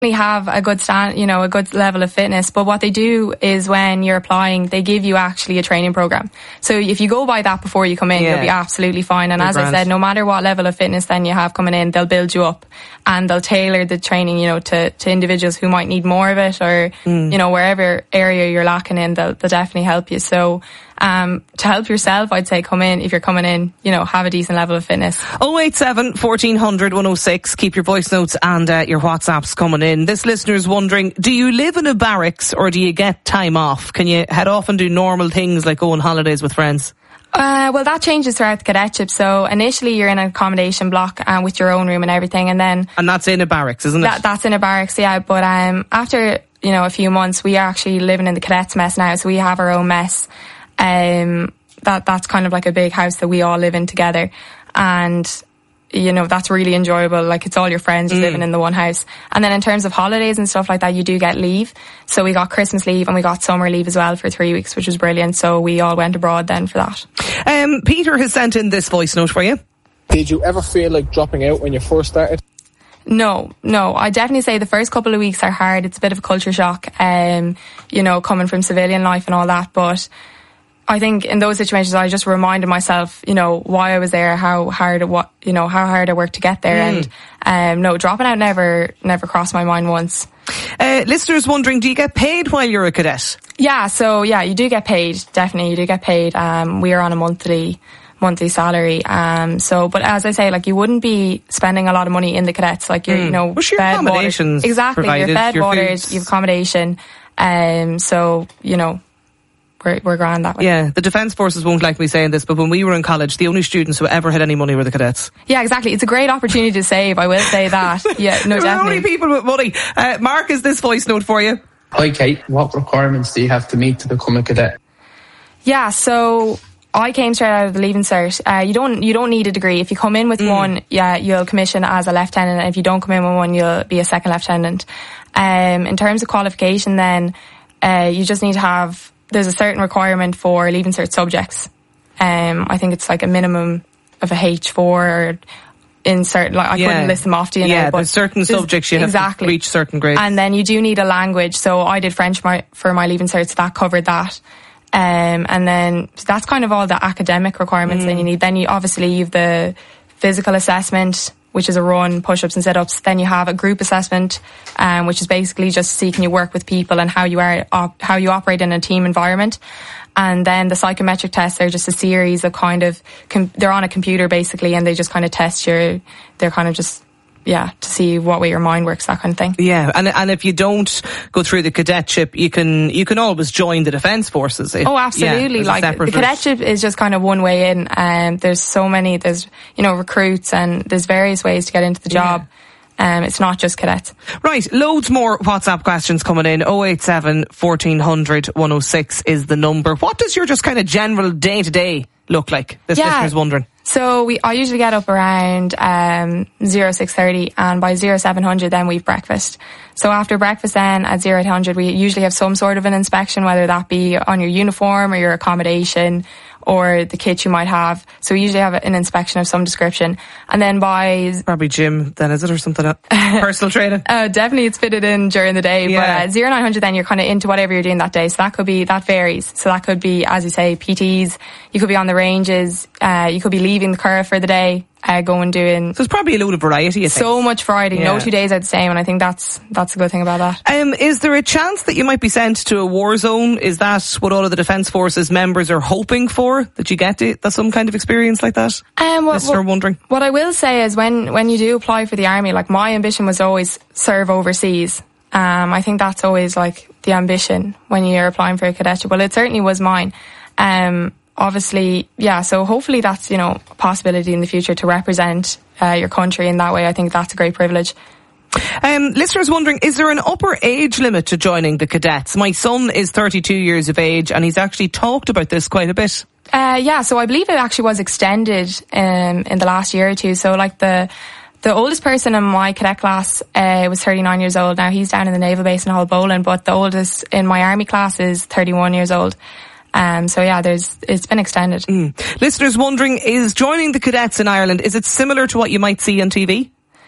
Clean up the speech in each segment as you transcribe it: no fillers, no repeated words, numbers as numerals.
have a good a good level of fitness, but what they do is when you're applying, they give you actually a training program. So if you go by that before you come in, you'll be absolutely fine. And as I said, no matter what level of fitness then you have coming in, they'll build you up and they'll tailor the training, to individuals who might need more of it, or wherever area you're lacking in, they'll definitely help you. So to help yourself, I'd say come in, if you're coming in, have a decent level of fitness. 087 1400 106. Keep your voice notes and your WhatsApps coming in. This listener is wondering, do you live in a barracks or do you get time off? Can you head off and do normal things like go on holidays with friends? Well, that changes throughout the cadetship. So initially you're in an accommodation block with your own room and everything, and then... And that's in a barracks, isn't it? That's in a barracks, yeah. But after, a few months, we are actually living in the cadets mess now, so we have our own mess. That's kind of like a big house that we all live in together. And... that's really enjoyable. Like, it's all your friends just living in the one house. And then in terms of holidays and stuff like that, you do get leave. So we got Christmas leave and we got summer leave as well for 3 weeks, which was brilliant. So we all went abroad then for that. Peter has sent in this voice note for you. Did you ever feel like dropping out when you first started? No. I definitely say the first couple of weeks are hard. It's a bit of a culture shock, coming from civilian life and all that. But I think in those situations, I just reminded myself, why I was there, how hard I worked to get there. And no, dropping out never crossed my mind once. Listeners wondering, do you get paid while you're a cadet? Yeah, so yeah, you do get paid. Definitely, you do get paid. We are on a monthly salary. But as I say, like, you wouldn't be spending a lot of money in the cadets. Like, you're, your fed, accommodations watered. Exactly, provided, you're fed, your watered, foods. you have accommodation. We're grand that way. Yeah, the Defence Forces won't like me saying this, but when we were in college, the only students who ever had any money were the cadets. Yeah, exactly. It's a great opportunity to save, I will say that. Yeah, no, there definitely. are only people with money. Mark, is this voice note for you? Hi, Kate. What requirements do you have to meet to become a cadet? Yeah, so I came straight out of the Leaving Cert. You don't need a degree. If you come in with one, you'll commission as a lieutenant, and if you don't come in with one, you'll be a second lieutenant. In terms of qualification, then you just need to have. There's a certain requirement for Leaving Cert subjects. I think it's like a minimum of a H4 or in certain, like, I couldn't list them off to you now. Yeah, there's certain subjects you have to reach certain grades. And then you do need a language. So I did French for my Leaving Cert, so that covered that. And then that's kind of all the academic requirements that you need. Then you have the physical assessment, which is a run, push-ups and sit-ups. Then you have a group assessment, which is basically just seeking you work with people and how you operate in a team environment. And then the psychometric tests are just a series of they're on a computer basically, and they just kind of test to see what way your mind works, that kind of thing. Yeah, and if you don't go through the cadetship, you can always join the Defence Forces. Absolutely. The cadetship is just kind of one way in. There's recruits, and there's various ways to get into the job. It's not just cadets. Right, loads more WhatsApp questions coming in. 087 1400 106 is the number. What does your just kind of general day-to-day look like? This listener's wondering. So I usually get up around 06:30, and by 0700 then we've breakfast. So after breakfast then at 0800 we usually have some sort of an inspection, whether that be on your uniform or your accommodation or the kit you might have. So we usually have an inspection of some description. And then by... Probably gym then, is it, or something else? Personal training? Definitely it's fitted in during the day. Yeah. But 0900 then you're kind of into whatever you're doing that day. So that varies. So that could be, as you say, PTs. You could be on the ranges. You could be leaving the curve for the day. Going doing... So it's probably a load of variety, I think. So much variety. Yeah. No 2 days are the same, and I think that's a good thing about that. Is there a chance that you might be sent to a war zone? Is that what all of the Defence Forces members are hoping for? That you get some kind of experience like that? Listener wondering. What I will say is when you do apply for the army, like, my ambition was always serve overseas. I think that's always like the ambition when you're applying for a cadetship. Well, it certainly was mine. Obviously, yeah, so hopefully that's, a possibility in the future to represent your country in that way. I think that's a great privilege. Listeners wondering, is there an upper age limit to joining the cadets? My son is 32 years of age and he's actually talked about this quite a bit. Yeah, so I believe it actually was extended in the last year or two. So like the oldest person in my cadet class was 39 years old. Now he's down in the naval base in Hull-Boland, but the oldest in my army class is 31 years old. So yeah, it's been extended. Listeners wondering, is joining the cadets in Ireland, is it similar to what you might see on TV?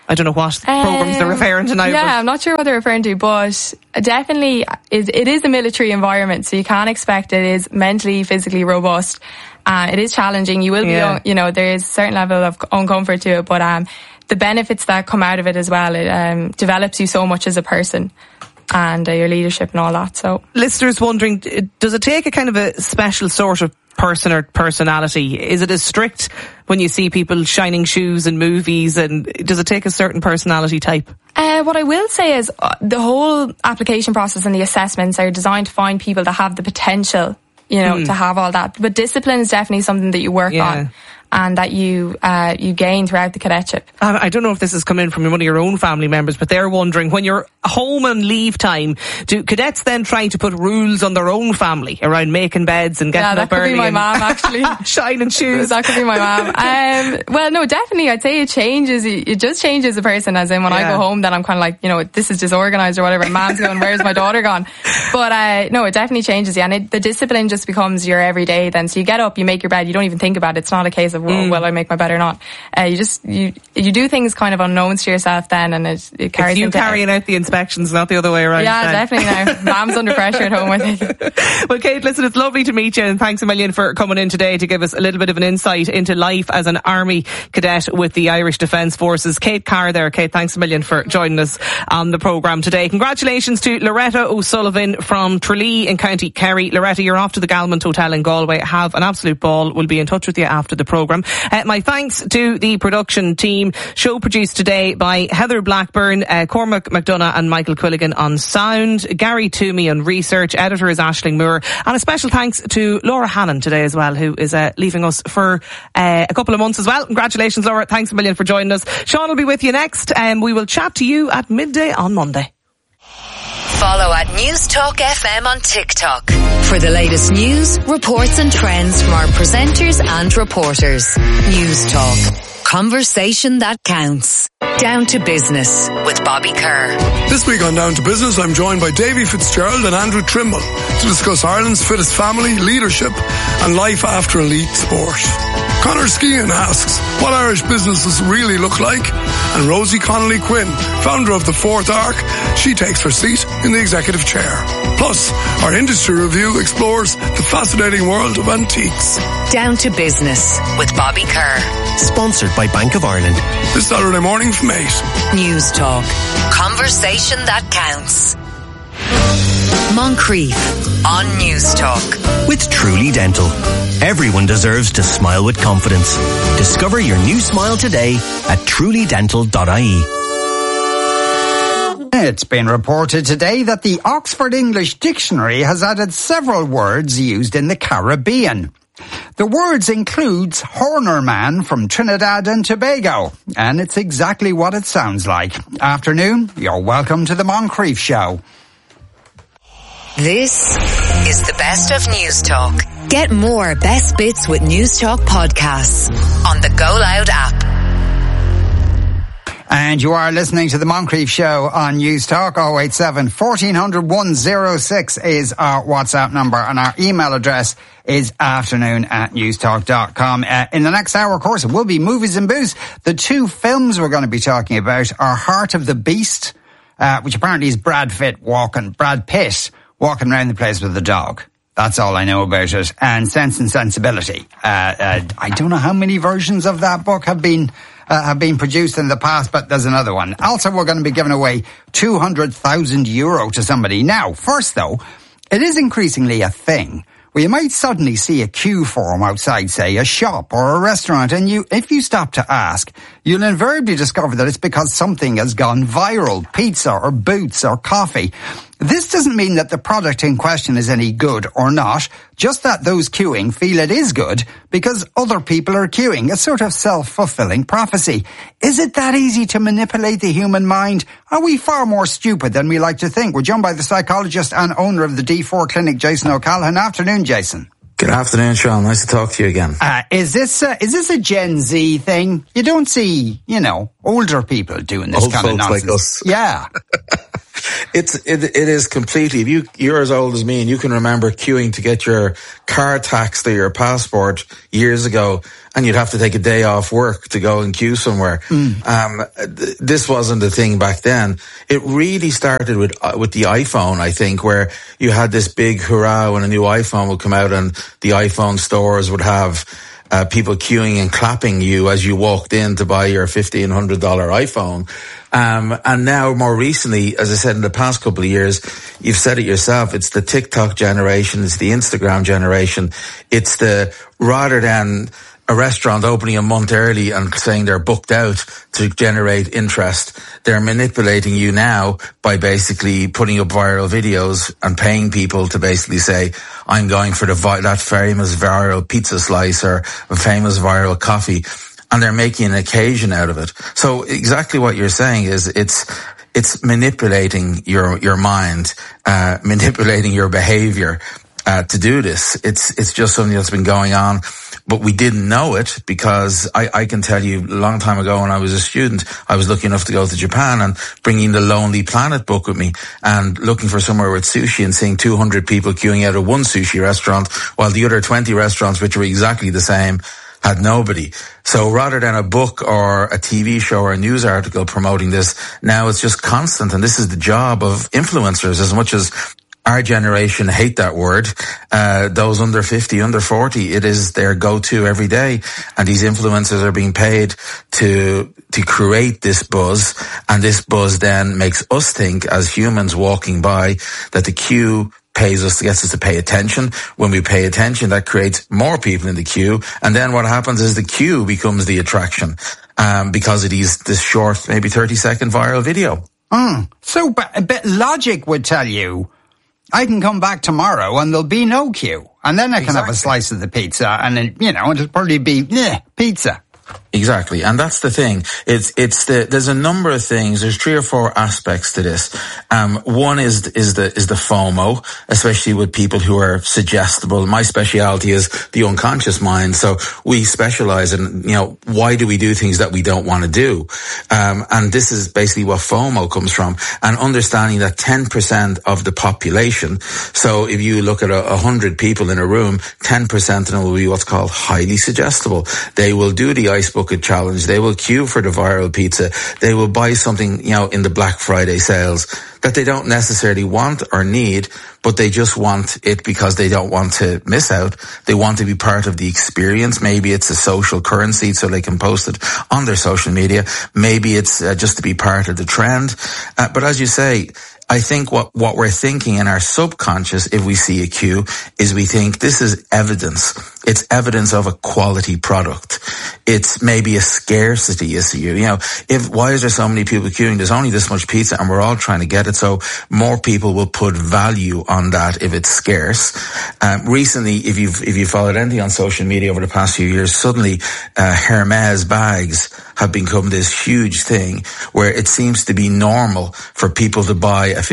I don't know what programs they're referring to now. Yeah, I'm not sure what they're referring to, but definitely it is a military environment, so you can't expect it is mentally, physically robust. It is challenging. You will be, there is a certain level of uncomfort to it, but the benefits that come out of it as well, it develops you so much as a person. And your leadership and all that. So, listeners wondering, does it take a kind of a special sort of person or personality? Is it as strict when you see people shining shoes in movies, and does it take a certain personality type? What I will say is the whole application process and the assessments are designed to find people that have the potential, to have all that. But discipline is definitely something that you work on. And that you gain throughout the cadetship. I don't know if this has come in from one of your own family members, but they're wondering, when you're home on leave time, do cadets then try to put rules on their own family around making beds and getting up early? Yeah, that could be my mom, actually. Shining shoes. That could be my mom. Well, no, definitely. I'd say it changes. It just changes a person, as in when I go home, then I'm kind of like, this is disorganized or whatever. And mom's going, where's my daughter gone? But no, it definitely changes. Yeah, and the discipline just becomes your everyday then. So you get up, you make your bed, you don't even think about it. It's not a case of, will I make my bed or not? You do things kind of unknowns to yourself then, and it carries. It's you carrying out the inspections, not the other way around. Yeah, definitely. Now mom's under pressure at home, I think. Well, Kate, listen, it's lovely to meet you, and thanks a million for coming in today to give us a little bit of an insight into life as an army cadet with the Irish Defence Forces. Kate Carr there. Kate, thanks a million for joining us on the programme today. Congratulations to Loretta O'Sullivan from Tralee in County Kerry. Loretta, you're off to the Galmont Hotel in Galway. Have an absolute ball. We'll be in touch with you after the programme. My thanks to the production team. Show produced today by Heather Blackburn, Cormac McDonough and Michael Quilligan on sound, Gary Toomey on research, editor is Aisling Moore, and a special thanks to Laura Hannon today as well, who is leaving us for a couple of months as well. Congratulations, Laura. Thanks a million for joining us. Sean will be with you next, and we will chat to you at midday on Monday. Follow at News Talk FM on TikTok for the latest news, reports and trends from our presenters and reporters. News Talk. Conversation that counts. Down to Business with Bobby Kerr. This week on Down to Business, I'm joined by Davy Fitzgerald and Andrew Trimble to discuss Ireland's fittest family, leadership and life after elite sport. Conor Skehan asks what Irish businesses really look like, and Rosie Connolly Quinn, founder of the Fourth Arc, she takes her seat in the executive chair. Plus, our industry review explores the fascinating world of antiques. Down to Business with Bobby Kerr. Sponsored by Bank of Ireland. This Saturday morning from 8. News Talk. Conversation that counts. Moncrief on News Talk. With Truly Dental. Everyone deserves to smile with confidence. Discover your new smile today at trulydental.ie. It's been reported today that the Oxford English Dictionary has added several words used in the Caribbean. The words includes Horner Man from Trinidad and Tobago, and it's exactly what it sounds like. Afternoon, you're welcome to the Moncrief Show. This is the best of News Talk. Get more best bits with News Talk podcasts on the Go Loud app. And you are listening to the Moncrief Show on News Talk. 087 1400 106 is our WhatsApp number, and our email address is afternoon@newstalk.com. In the next hour, of course, it will be Movies and Booze. The two films we're going to be talking about are Heart of the Beast, which apparently is Brad Pitt walking around the place with a dog. That's all I know about it. And Sense and Sensibility. I don't know how many versions of that book have been produced in the past, but there's another one. Also, we're going to be giving away €200,000 to somebody. Now, first though, it is increasingly a thing where you might suddenly see a queue form outside, say, a shop or a restaurant, and if you stop to ask, you'll invariably discover that it's because something has gone viral, pizza or boots or coffee. This doesn't mean that the product in question is any good or not, just that those queuing feel it is good because other people are queuing. A sort of self-fulfilling prophecy. Is it that easy to manipulate the human mind? Are we far more stupid than we like to think? We're joined by the psychologist and owner of the D4 Clinic, Jason O'Callaghan. Afternoon, Jason. Good afternoon, Sean. Nice to talk to you again. Is this a Gen Z thing? You don't see, older people doing this old kind of nonsense. Like us. Yeah. It is completely. If you're as old as me and you can remember queuing to get your car taxed or your passport years ago, and you'd have to take a day off work to go and queue somewhere. This wasn't a thing back then. It really started with the iPhone, I think, where you had this big hurrah when a new iPhone would come out, and the iPhone stores would have people queuing and clapping you as you walked in to buy your $1,500 iPhone. And now more recently, as I said, in the past couple of years, you've said it yourself, it's the TikTok generation, it's the Instagram generation, it's rather than a restaurant opening a month early and saying they're booked out to generate interest, they're manipulating you now by basically putting up viral videos and paying people to basically say, I'm going for that famous viral pizza slice or a famous viral coffee. And they're making an occasion out of it. So exactly what you're saying is it's manipulating your mind, manipulating your behavior, to do this. It's just something that's been going on. But we didn't know it because I can tell you a long time ago when I was a student, I was lucky enough to go to Japan and bringing the Lonely Planet book with me and looking for somewhere with sushi and seeing 200 people queuing out of one sushi restaurant while the other 20 restaurants, which were exactly the same, had nobody. So rather than a book or a TV show or a news article promoting this, now it's just constant. And this is the job of influencers. As much as our generation hate that word, those under 50, under 40, it is their go-to every day. And these influencers are being paid to create this buzz. And this buzz then makes us think as humans walking by that the queue gets us to pay attention. When we pay attention, that creates more people in the queue. And then what happens is the queue becomes the attraction, because it is this short, maybe 30-second viral video. So a bit logic would tell you, I can come back tomorrow and there'll be no queue. And then I can have a slice of the pizza and it'll probably be, pizza. Exactly. And that's the thing. There's a number of things. There's 3 or 4 aspects to this. One is the FOMO, especially with people who are suggestible. My specialty is the unconscious mind. So we specialize in, why do we do things that we don't want to do? And this is basically what FOMO comes from, and understanding that 10% of the population. So if you look at 100 people in a room, 10% of them will be what's called highly suggestible. They will do the Ice Bucket Challenge. They will queue for the viral pizza. They will buy something, in the Black Friday sales that they don't necessarily want or need, but they just want it because they don't want to miss out. They want to be part of the experience. Maybe it's a social currency so they can post it on their social media. Maybe it's just to be part of the trend. But as you say, I think what we're thinking in our subconscious, if we see a queue, is we think this is evidence. It's evidence of a quality product. It's maybe a scarcity issue. Why is there so many people queuing? There's only this much pizza and we're all trying to get it. So more people will put value on that if it's scarce. Recently, if you've followed anything on social media over the past few years, suddenly, Hermes bags have become this huge thing where it seems to be normal for people to buy a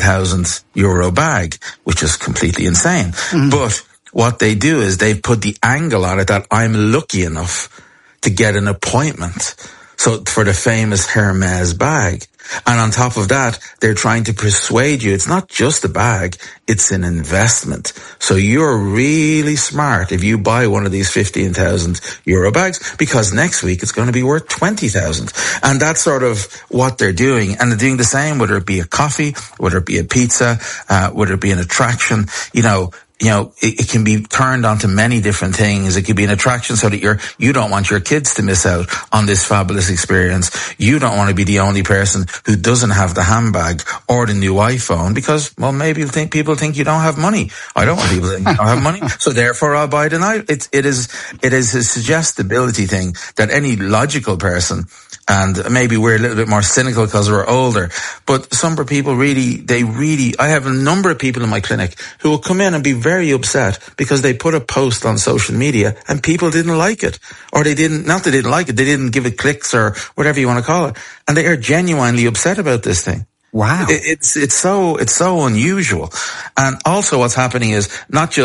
€15,000 bag, which is completely insane. But what they do is they've put the angle on it that I'm lucky enough to get an appointment. So for the famous Hermes bag. And on top of that, they're trying to persuade you it's not just a bag, it's an investment. So you're really smart if you buy one of these €15,000 bags, because next week it's going to be worth 20,000. And that's sort of what they're doing. And they're doing the same, whether it be a coffee, whether it be a pizza, whether it be an attraction, it can be turned onto many different things. It could be an attraction so that you don't want your kids to miss out on this fabulous experience. You don't want to be the only person who doesn't have the handbag or the new iPhone because, well, maybe people think you don't have money. I don't want people to think you don't have money, so therefore I'll buy it. And it is a suggestibility thing that any logical person, and maybe we're a little bit more cynical because we're older, but some people I have a number of people in my clinic who will come in and be very upset because they put a post on social media and people didn't like it, or they didn't give it clicks or whatever you want to call it, and they are genuinely upset about this thing. Wow. It's so unusual. And also what's happening is not just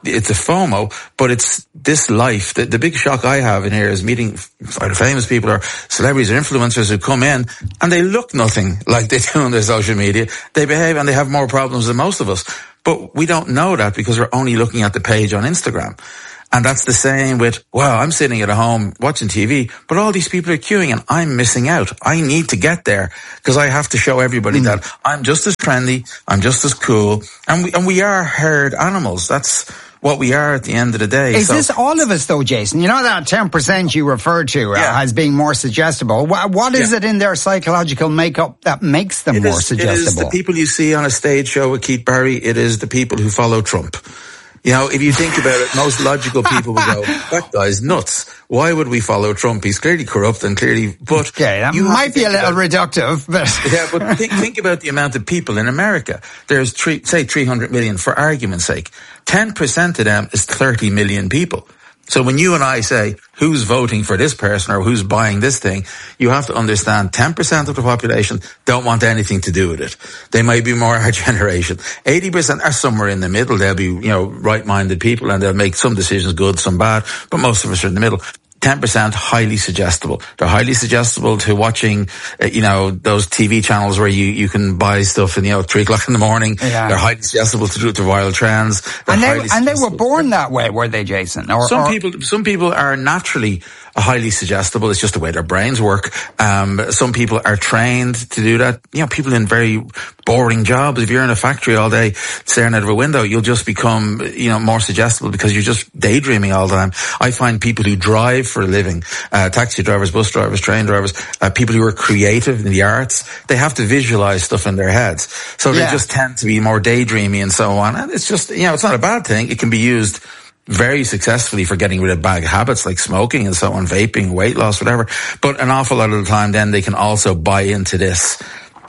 it's a FOMO, but it's this life. The big shock I have in here is meeting either famous people or celebrities or influencers who come in and they look nothing like they do on their social media. They behave and they have more problems than most of us. But we don't know that because we're only looking at the page on Instagram. And that's the same with, well, I'm sitting at home watching TV, but all these people are queuing and I'm missing out. I need to get there because I have to show everybody that I'm just as trendy, I'm just as cool, and we are herd animals. That's what we are at the end of the day. Is this all of us though, Jason? You know that 10% you referred to as being more suggestible. What is it in their psychological makeup that makes them more suggestible? It is the people you see on a stage show with Keith Barry. It is the people who follow Trump. You know, if you think about it, most logical people would go, that guy's nuts. Why would we follow Trump? He's clearly corrupt and clearly, but... Okay, that might be a little reductive, but... Yeah, but think about the amount of people in America. There's, say, 300 million, for argument's sake. 10% of them is 30 million people. So when you and I say, who's voting for this person or who's buying this thing, you have to understand 10% of the population don't want anything to do with it. They might be more our generation. 80% are somewhere in the middle. They'll be, right-minded people and they'll make some decisions good, some bad, but most of us are in the middle. 10% highly suggestible. They're highly suggestible to watching, those TV channels where you can buy stuff in, 3 o'clock in the morning. Yeah. They're highly suggestible to viral trends. And they were born that way, were they, Jason? Some people are naturally highly suggestible. It's just the way their brains work. Some people are trained to do that. People in very boring jobs. If you're in a factory all day staring out of a window, you'll just become, more suggestible because you're just daydreaming all the time. I find people who drive for a living, taxi drivers, bus drivers, train drivers, people who are creative in the arts, they have to visualize stuff in their heads. So they just tend to be more daydreamy and so on. And it's just, it's not a bad thing. It can be used very successfully for getting rid of bad habits like smoking and so on, vaping, weight loss, whatever. But an awful lot of the time then they can also buy into this.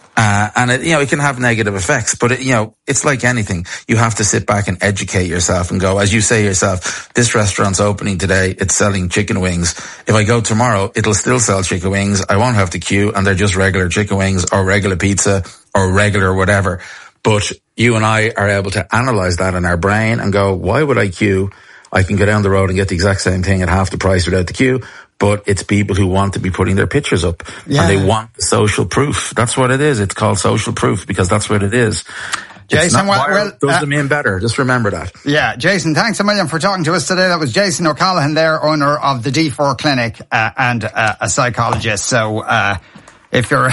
And it can have negative effects, but it's like anything. You have to sit back and educate yourself and go, as you say yourself, this restaurant's opening today. It's selling chicken wings. If I go tomorrow, it'll still sell chicken wings. I won't have to queue and they're just regular chicken wings or regular pizza or regular whatever. But you and I are able to analyze that in our brain and go, why would I queue? I can go down the road and get the exact same thing at half the price without the queue. But it's people who want to be putting their pictures up and they want the social proof. That's what it is. It's called social proof because that's what it is. Jason, doesn't mean better. Just remember that. Yeah, Jason, thanks a million for talking to us today. That was Jason O'Callaghan there, owner of the D4 Clinic, and a psychologist. So, if you're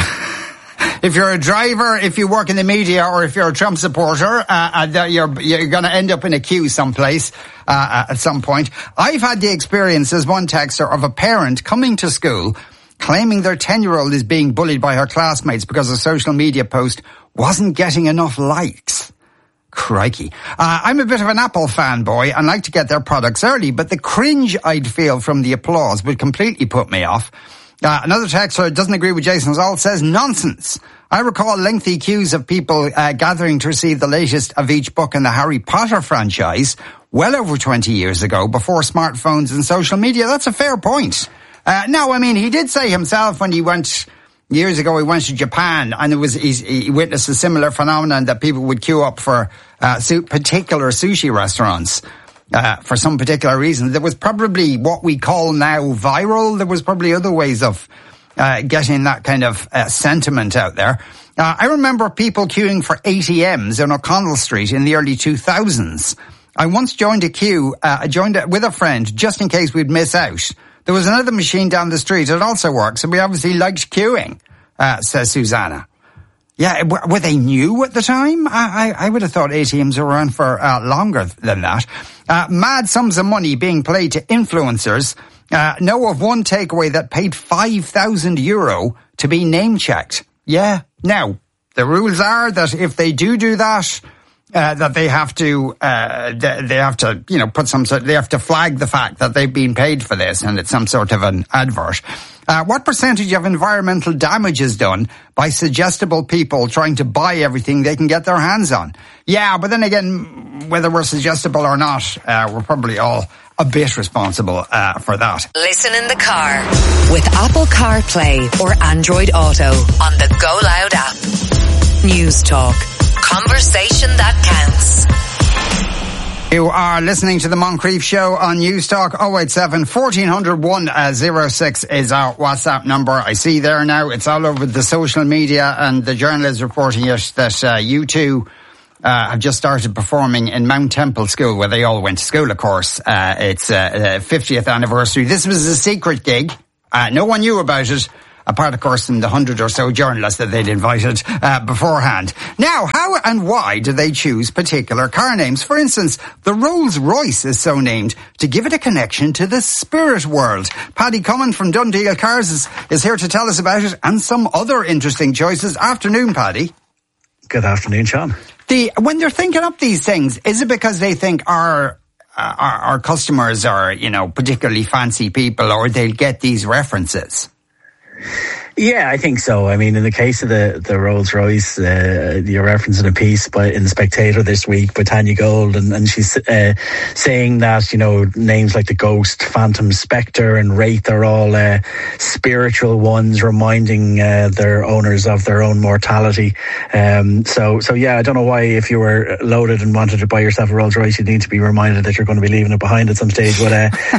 a driver, if you work in the media, or if you're a Trump supporter, you're going to end up in a queue someplace at some point. I've had the experience as one texter of a parent coming to school claiming their 10-year-old is being bullied by her classmates because a social media post wasn't getting enough likes. Crikey. I'm a bit of an Apple fanboy and like to get their products early, but the cringe I'd feel from the applause would completely put me off. Another texter doesn't agree with Jason's all, says nonsense. I recall lengthy queues of people gathering to receive the latest of each book in the Harry Potter franchise well over 20 years ago, before smartphones and social media. That's a fair point. No, I mean, he did say himself when he went years ago, he went to Japan and he witnessed a similar phenomenon that people would queue up for particular sushi restaurants. For some particular reason. There was probably what we call now viral. There was probably other ways of getting that kind of sentiment out there. I remember people queuing for ATMs on O'Connell Street in the early 2000s. I once joined a queue, joined it with a friend just in case we'd miss out. There was another machine down the street. It also works, and we obviously liked queuing, says Susanna. Yeah, were they new at the time? I would have thought ATMs were around for longer than that. Mad sums of money being played to influencers. Know of one takeaway that paid €5,000 to be name checked. Yeah. Now, the rules are that if they do that, that they have to, they have to flag the fact that they've been paid for this and it's some sort of an advert. What percentage of environmental damage is done by suggestible people trying to buy everything they can get their hands on? Yeah, but then again, whether we're suggestible or not, we're probably all a bit responsible for that. Listen in the car with Apple CarPlay or Android Auto on the Go Loud app. News Talk. Conversation that counts. You are listening to the Moncrief Show on News Talk. 087 1400 106 is our WhatsApp number. I see there now, it's all over the social media, and the Journal is reporting it that you two have just started performing in Mount Temple School, where they all went to school, of course. It's 50th anniversary. This was a secret gig. No one knew about it, apart, of course, from the 100 or so journalists that they'd invited beforehand. Now, how and why do they choose particular car names? For instance, the Rolls-Royce is so named to give it a connection to the spirit world. Paddy Cummin from Dundee Cars is here to tell us about it, and some other interesting choices. Afternoon, Paddy. Good afternoon, Sean. When they're thinking up these things, is it because they think our customers are, particularly fancy people, or they'll get these references? Yeah, I think so. I mean, in the case of the Rolls-Royce, you're referencing a piece in The Spectator this week by Tanya Gold, and she's saying that, names like the Ghost, Phantom, Spectre and Wraith are all spiritual ones, reminding their owners of their own mortality. So yeah, I don't know why, if you were loaded and wanted to buy yourself a Rolls-Royce, you need to be reminded that you're going to be leaving it behind at some stage. But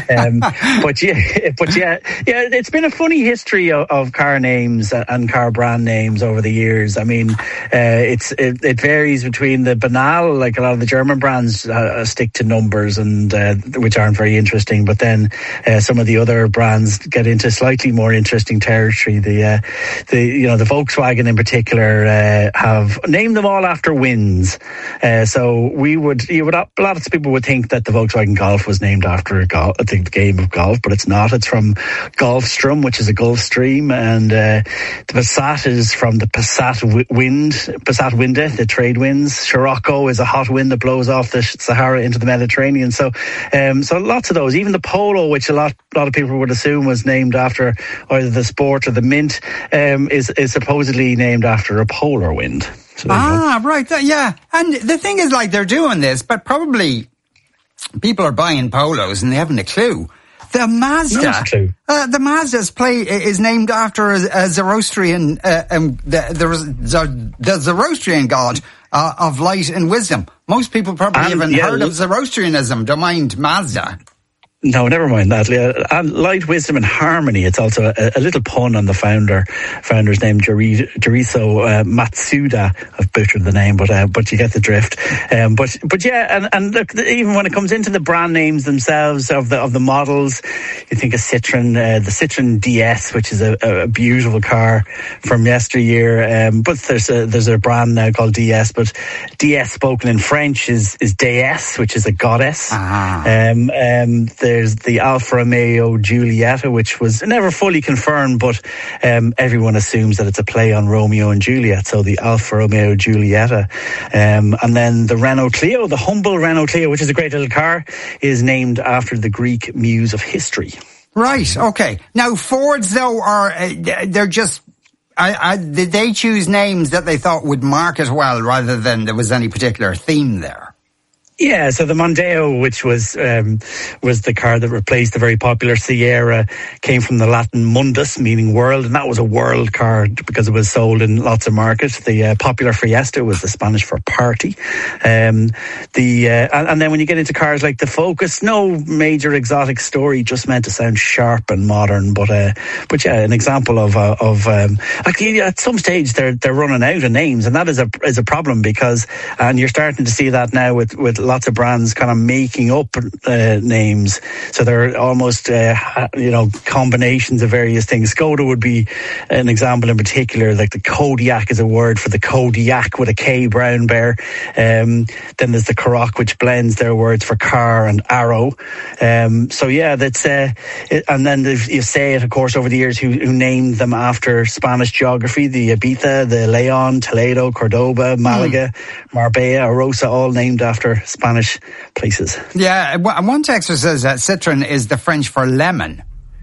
yeah, it's been a funny history of car names and car brand names over the years. I mean, it varies between the banal, like a lot of the German brands stick to numbers, and which aren't very interesting. But then some of the other brands get into slightly more interesting territory. The Volkswagen in particular have named them all after winds. So a lot of people would think that the Volkswagen Golf was named after the game of golf, but it's not. It's from Golfstrom, which is a Gulf stream, and the Passat is from the Passat Winde, the trade winds. Scirocco is a hot wind that blows off the Sahara into the Mediterranean. So lots of those. Even the Polo, which a lot of people would assume was named after either the Sport or the Mint, is supposedly named after a polar wind. So right. Yeah. And the thing is, like, they're doing this, but probably people are buying Polos and they haven't a clue. The Mazda, the Mazda's is named after a Zoroastrian, the Zoroastrian god of light and wisdom. Most people probably haven't heard of Zoroastrianism. Don't mind Mazda. No, never mind that. And light, wisdom and harmony. It's also a little pun on the founder's name, Jericho Matsuda. I've butchered the name, but you get the drift. But yeah, and look, even when it comes into the brand names themselves of the models, you think of Citroen, the Citroen DS, which is a beautiful car from yesteryear. But there's a brand now called DS, but DS spoken in French is déesse, which is a goddess. There's the Alfa Romeo Giulietta, which was never fully confirmed, but everyone assumes that it's a play on Romeo and Juliet, so the Alfa Romeo Giulietta. And then the Renault Clio, the humble Renault Clio, which is a great little car, is named after the Greek muse of history. Right, okay. Now, Fords, though, they're just... did they choose names that they thought would market well rather than there was any particular theme there? Yeah, so the Mondeo, which was the car that replaced the very popular Sierra, came from the Latin mundus, meaning world, and that was a world car because it was sold in lots of markets. The popular Fiesta was the Spanish for party. And then when you get into cars like the Focus, no major exotic story, just meant to sound sharp and modern. But yeah, an example of at some stage they're running out of names, and that is a problem and you're starting to see that now with lots of brands kind of making up names, so they're almost combinations of various things. Skoda would be an example in particular. Like the Kodiaq is a word for the Kodiak with a K, brown bear. Then there's the Karoq, which blends their words for car and arrow. So yeah, that's and then you say it, of course, over the years who named them after Spanish geography: the Ibiza, the Leon, Toledo, Cordoba, Malaga, Marbella, Arosa, all named after Spanish places. Yeah, one texter says that Citroen is the French for lemon.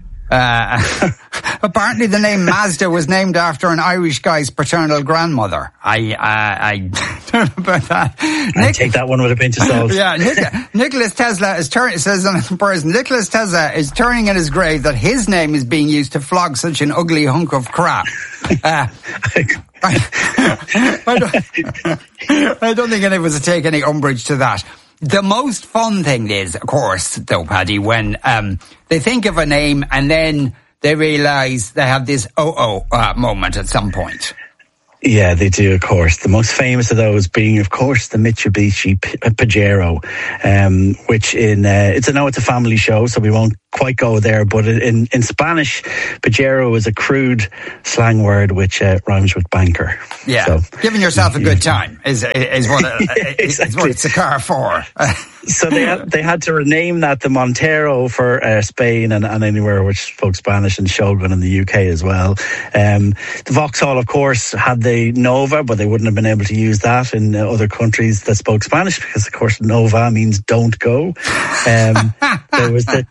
Apparently the name Mazda was named after an Irish guy's paternal grandmother. I don't know about that. I take that one with a pinch of salt. Yeah, Nicholas Tesla is turning, says another person, Nicholas Tesla is turning in his grave that his name is being used to flog such an ugly hunk of crap. I don't think any of us would take any umbrage to that. The most fun thing is, of course, though, Paddy, when they think of a name and then they realise they have this moment at some point. Yeah, they do, of course. The most famous of those being, of course, the Mitsubishi Pajero, which it's a family show, so we won't quite go there, but in Spanish, Pajero is a crude slang word which rhymes with banker. Yeah, so, giving yourself a good time is what it's a car for. So they had to rename that the Montero for Spain and anywhere which spoke Spanish, and Shogun in the UK as well. The Vauxhall, of course, had the Nova, but they wouldn't have been able to use that in other countries that spoke Spanish because, of course, Nova means don't go. There was the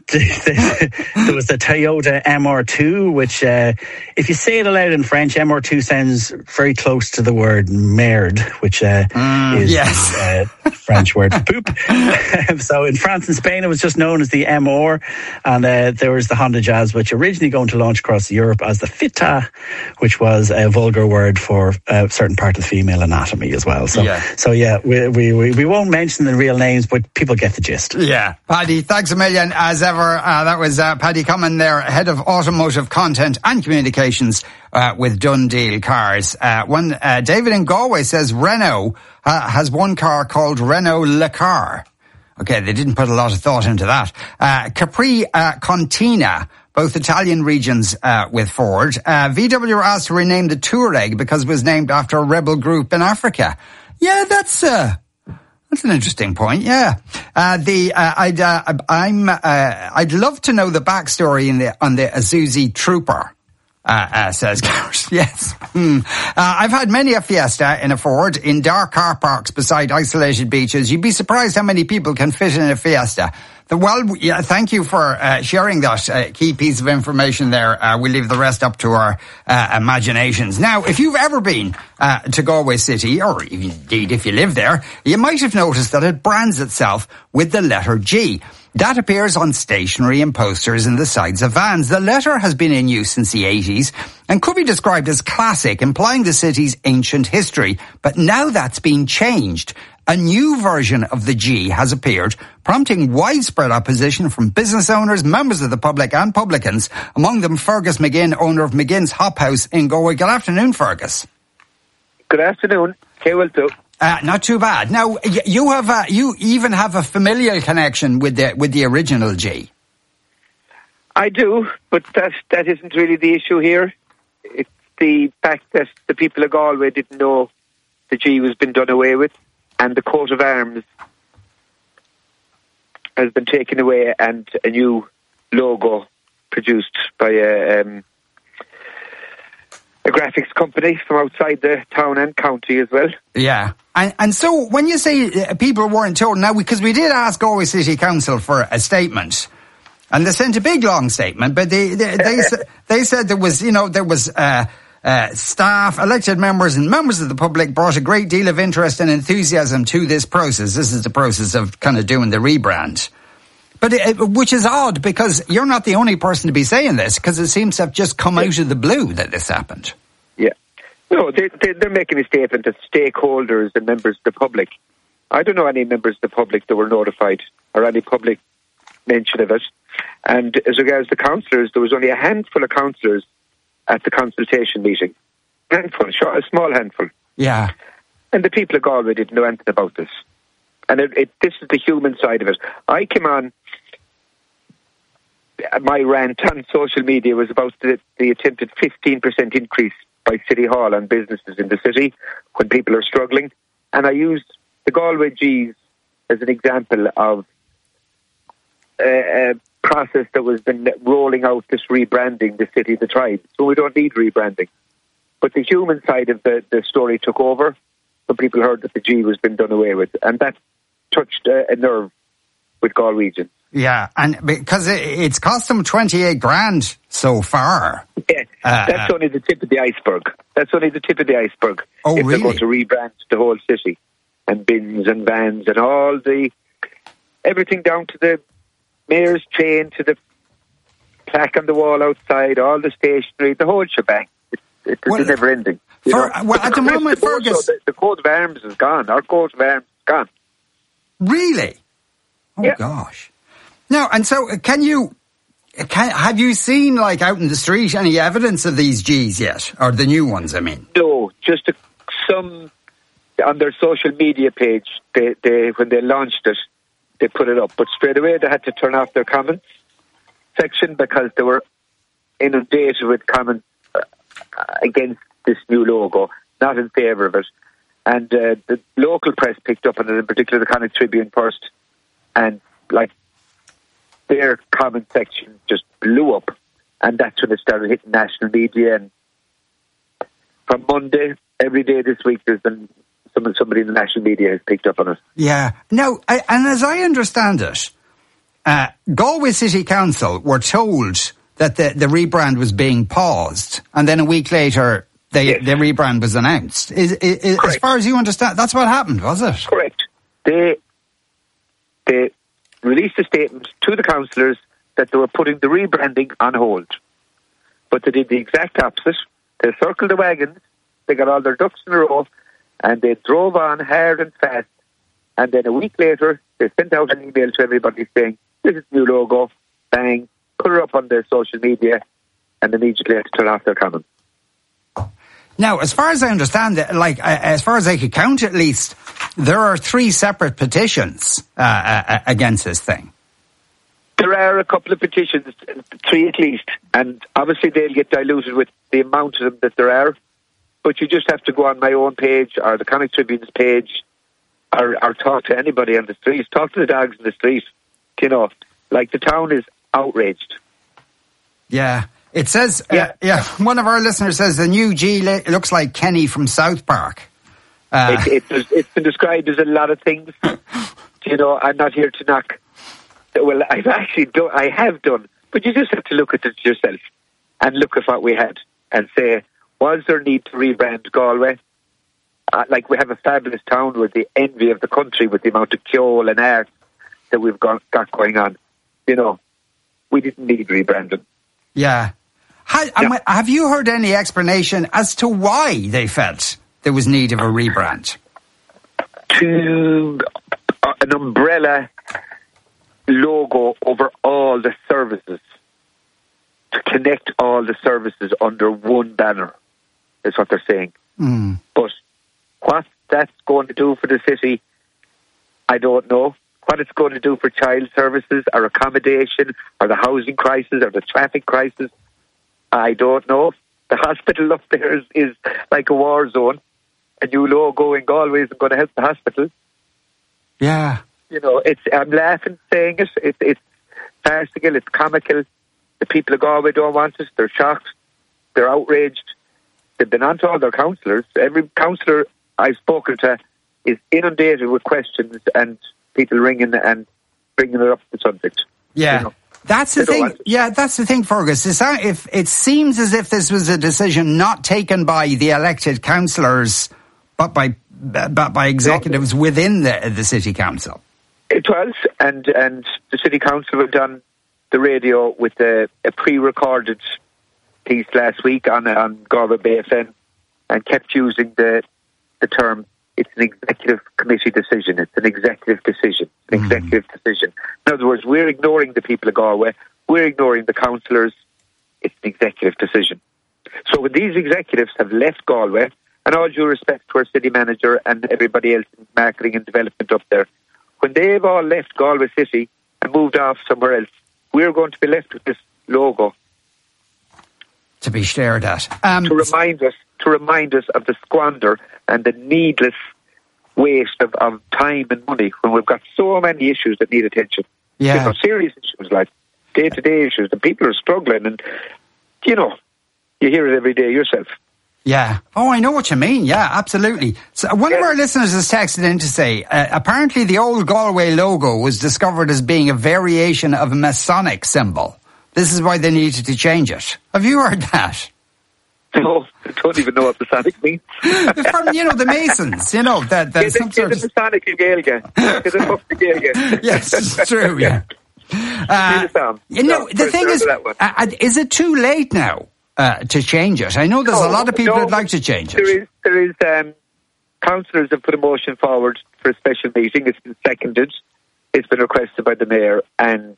Toyota MR2, which, if you say it aloud in French, MR2 sounds very close to the word merde, which is French word for poop. So in France and Spain, it was just known as the MR, and there was the Honda Jazz, which originally going to launch across Europe as the Fitta, which was a vulgar word for a certain part of the female anatomy as well. So we won't mention the real names, but people get the gist. Yeah. Paddy, thanks a million as ever. That was Paddy Cummins there, Head of Automotive Content and Communications with Dundee Cars. David in Galway says Renault has one car called Renault Le Car. Okay, they didn't put a lot of thought into that. Capri Contina, both Italian regions with Ford. VW were asked to rename the Touareg because it was named after a rebel group in Africa. Yeah, that's an interesting point. Yeah, I'd love to know the backstory on the Azuzi Trooper. Says Gareth. Yes. I've had many a Fiesta in a Ford in dark car parks beside isolated beaches. You'd be surprised how many people can fit in a Fiesta. Thank you for sharing that key piece of information there. We'll leave the rest up to our imaginations. Now, if you've ever been to Galway City, or indeed if you live there, you might have noticed that it brands itself with the letter G. That appears on stationery and posters in the sides of vans. The letter has been in use since the 80s and could be described as classic, implying the city's ancient history. But now that's been changed. A new version of the G has appeared, prompting widespread opposition from business owners, members of the public and publicans, among them Fergus McGinn, owner of McGinn's Hop House in Galway. Good afternoon, Fergus. Good afternoon. Well too. Not too bad. Now, you even have a familial connection with the original G. I do, but that isn't really the issue here. It's the fact that the people of Galway didn't know the G was been done away with, and the coat of arms has been taken away, and a new logo produced by a graphics company from outside the town and county as well. Yeah. And so when you say people weren't told, now, because we did ask Galway City Council for a statement, and they sent a big long statement, but they said there was staff, elected members and members of the public brought a great deal of interest and enthusiasm to this process. This is the process of kind of doing the rebrand. But which is odd, because you're not the only person to be saying this, because it seems to have just come out of the blue that this happened. Yeah. No, they're making a statement to stakeholders and members of the public. I don't know any members of the public that were notified or any public mention of it. And as regards the councillors, there was only a handful of councillors at the consultation meeting. A small handful. Yeah. And the people of Galway didn't know anything about this. And this is the human side of it. I came on, my rant on social media was about the attempted 15% increase by City Hall on businesses in the city when people are struggling. And I used the Galway G's as an example of a process that was been rolling out this rebranding the city of the tribe. So we don't need rebranding. But the human side of the story took over when people heard that the G was been done away with. And that touched a nerve with Galwegians. Yeah, and because it's cost them 28 grand so far. Yeah, that's only the tip of the iceberg. That's only the tip of the iceberg. Oh, if really? They're going to rebrand the whole city, and bins and vans and everything down to the mayor's chain, to the plaque on the wall outside, all the stationery, the whole shebang. It's never ending. At the moment, Fergus, the coat of arms is gone. Our coat of arms is gone. Really? Oh, gosh. Now, and so have you seen, like, out in the street, any evidence of these Gs yet? Or the new ones, I mean? No, just some on their social media page. They when they launched it, they put it up. But straight away they had to turn off their comments section because they were inundated with comments against this new logo, not in favour of it. And the local press picked up on it, in particular the Connacht Tribune first, and like their comment section just blew up, and that's when it started hitting national media. And from Monday, every day this week, there's been somebody in the national media has picked up on it. Yeah. Now, and as I understand it, Galway City Council were told that the rebrand was being paused, and then a week later, the rebrand was announced. As far as you understand, that's what happened, was it? Correct. They released a statement to the councillors that they were putting the rebranding on hold. But they did the exact opposite. They circled the wagons, they got all their ducks in a row, and they drove on hard and fast. And then a week later, they sent out an email to everybody saying, this is the new logo, bang, put it up on their social media, and immediately had to turn off their comments. Now, as far as I understand it, as far as I could count at least, there are 3 separate petitions against this thing. There are a couple of petitions, 3 at least, and obviously they'll get diluted with the amount of them that there are. But you just have to go on my own page or the Connacht Tribune's page or talk to anybody on the street. Talk to the dogs in the street. You know, like the town is outraged. Yeah. It says, one of our listeners says the new G looks like Kenny from South Park. It's been described as a lot of things. You know, I'm not here to knock. Well, I have done. But you just have to look at it yourself and look at what we had and say, was there need to rebrand Galway? Like, we have a fabulous town with the envy of the country with the amount of coal and art that we've got going on. You know, we didn't need rebranding. Yeah. Have you heard any explanation as to why they felt there was need of a rebrand? To an umbrella logo over all the services, to connect all the services under one banner, is what they're saying. But what that's going to do for the city, I don't know. What it's going to do for child services or accommodation or the housing crisis or the traffic crisis, I don't know. The hospital up there is like a war zone. A new logo in Galway isn't going to help the hospital. Yeah. You know, I'm laughing saying it. It's farcical, it's comical. The people of Galway don't want it. They're shocked. They're outraged. They've been on to all their councillors. Every councillor I've spoken to is inundated with questions and people ringing and bringing it up the subject. Yeah. You know? That's the thing. Yeah, that's the thing, Fergus. If it seems as if this was a decision not taken by the elected councillors, but by executives within the city council. It was, and the city council went on the radio with a pre-recorded piece last week on Galway Bay FM and kept using the term. It's an executive committee decision. It's an executive decision. Executive decision. In other words, we're ignoring the people of Galway. We're ignoring the councillors. It's an executive decision. So when these executives have left Galway, and all due respect to our city manager and everybody else in marketing and development up there, when they've all left Galway City and moved off somewhere else, we're going to be left with this logo to be stared at. To remind us of the squander and the needless waste of time and money when we've got so many issues that need attention. Yeah. You know, serious issues like day-to-day issues, and people are struggling, and you know, you hear it every day yourself. Yeah. Oh, I know what you mean. Yeah, absolutely. So one of our listeners has texted in to say, apparently the old Galway logo was discovered as being a variation of a Masonic symbol. This is why they needed to change it. Have you heard that? No, I don't even know what Masonic means. From, the Masons, that some sort of... Masonic Yes, it's true, yeah. The thing is it too late now to change it? I know there's a lot of people who'd like to change it. There is councillors have put a motion forward for a special meeting. It's been seconded. it's been requested by the Mayor, and